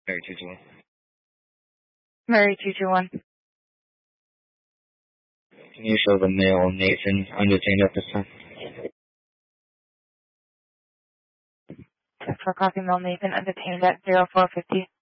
Mary 221. Mary 221. Can you show the male Nathan undetained at this time? For copy, male Nathan undetained at 0450.